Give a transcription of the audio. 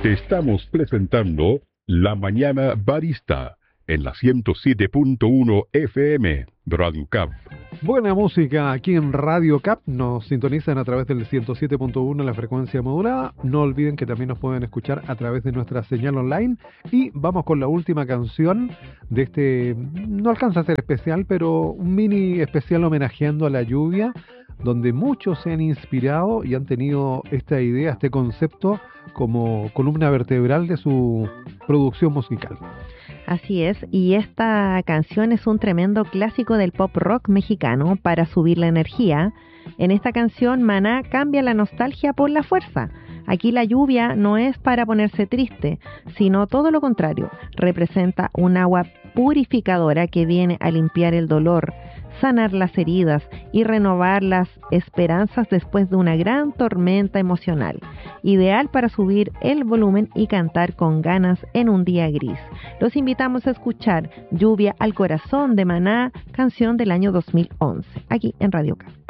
Te estamos presentando La Mañana Barista en la 107.1 FM de Radio Cap. Buena música aquí en Radio Cap. Nos sintonizan a través del 107.1 en la frecuencia modulada. No olviden que también nos pueden escuchar a través de nuestra señal online. Y vamos con la última canción de este, no alcanza a ser especial, pero un mini especial homenajeando a la lluvia, donde muchos se han inspirado y han tenido esta idea, este concepto como columna vertebral de su producción musical. Así es, y esta canción es un tremendo clásico del pop rock mexicano para subir la energía. En esta canción, Maná cambia la nostalgia por la fuerza. Aquí la lluvia no es para ponerse triste, sino todo lo contrario. Representa un agua purificadora que viene a limpiar el dolor, sanar las heridas y renovar las esperanzas después de una gran tormenta emocional. Ideal para subir el volumen y cantar con ganas en un día gris. Los invitamos a escuchar Lluvia al Corazón de Maná, canción del año 2011, aquí en Radio K.